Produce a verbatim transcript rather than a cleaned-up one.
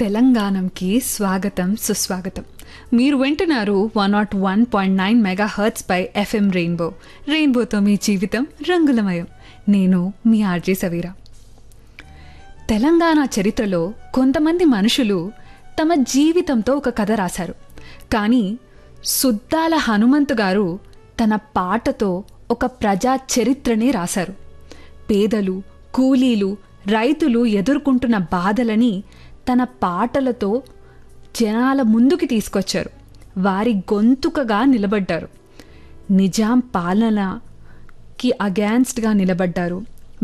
తెలంగాణంకి స్వాగతం సుస్వాగతం. మీరు వింటున్నారు one not one point nine mega hurts pi FM rainbow. రెయిన్బోతో మీ జీవితం రంగులమయం. నేను మీ ఆర్జే సవీరా. తెలంగాణ చరిత్రలో కొంతమంది మనుషులు తమ జీవితంతో ఒక కథ రాశారు. కానీ సుద్దాల హనుమంతు గారు తన పాటతో ఒక ప్రజా చరిత్రనే రాశారు. పేదలు, కూలీలు, రైతులు ఎదుర్కొంటున్న బాధలని తన పాటలతో జనాల ముందుకి తీసుకొచ్చారు. వారి గొంతుకగా నిలబడ్డారు. నిజాం పాలనకి అగేన్స్ట్గా నిలబడ్డారు.